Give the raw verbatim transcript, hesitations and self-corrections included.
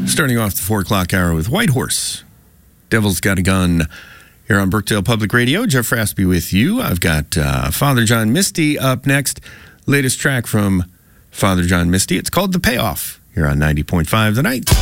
Starting off the four o'clock hour with White Horse. Devil's Got a Gun here on Brookdale Public Radio. Jeff Raspy with you. I've got uh, Father John Misty up next. Latest track from Father John Misty. It's called The Payoff here on ninety point five The Night.